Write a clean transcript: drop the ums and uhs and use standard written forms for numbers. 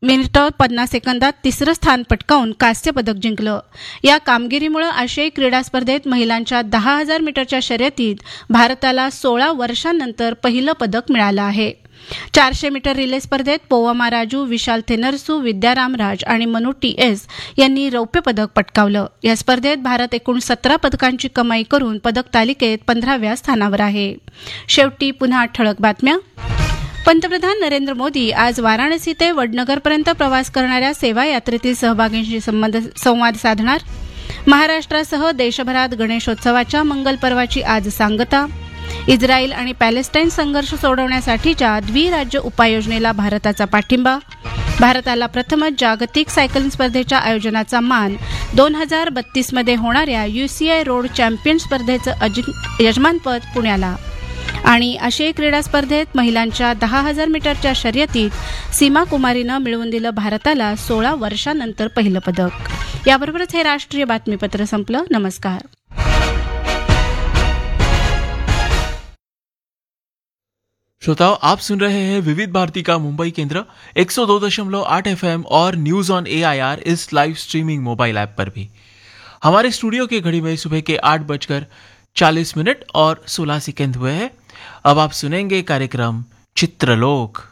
मिनिटं 50 सेकंदात तिसरं स्थान पटकावून कांस्य पदक जिंकलं. या कामगिरीमुळे आशियाई क्रीडा स्पर्धेत महिलांच्या 10,000 मीटरच्या शर्यतीत भारताला 16 वर्षांनंतर पहिलं पदक मिळालं आहे. 400 मीटर रिले स्पर्धेत पोवामा राजू, विशाल थेनरसू, विद्या रामराज आणि मनू टी.एस. यांनी रौप्य पदक पटकावलं. या स्पर्धेत भारत एकूण 17 पदकांची कमाई करून पदक तालिकेत 15व्या स्थानावर आहे. शेवटी पुन्हा ठळक बातम्या. पंतप्रधान नरेंद्र मोदी आज वाराणसी ते वडनगरपर्यंत प्रवास करणाऱ्या सेवा यात्रेतील सहभागींशी संवाद साधणार. महाराष्ट्रासह देशभरात गणेशोत्सवाच्या मंगल पर्वाची आज सांगता. इस्रायल आणि पॅलेस्टाईन संघर्ष सोडवण्यासाठीच्या द्विराज्य उपाययोजनेला भारताचा पाठिंबा. भारताला प्रथमच जागतिक सायकलिंग स्पर्धेच्या आयोजनाचा मान. 2032 मध्ये होणाऱ्या UCI रोड चॅम्पियन स्पर्धेचं यजमानपद पुण्याला. आणि आशियाई क्रीडा स्पर्धेत महिलांच्या 10,000 मीटरच्या शर्यतीत सीमा कुमारीनं मिळवून दिलं भारताला 16 वर्षांनंतर पहिलं पदक. याबरोबरच हे राष्ट्रीय बातमीपत्र संपलं. नमस्कार. श्रोताओं, आप सुन रहे हैं विविध भारती का मुंबई केंद्र 102.8 FM और news on AIR is live streaming mobile app पर भी. हमारे स्टूडियो की घड़ी में सुबह के 8:40 और 16 सेकंड हुए हैं. अब आप सुनेंगे कार्यक्रम चित्रलोक.